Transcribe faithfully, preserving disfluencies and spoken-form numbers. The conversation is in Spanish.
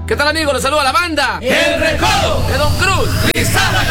¿Qué tal, amigos? Les saluda la banda El Recodo de Don Cruz. Cristal.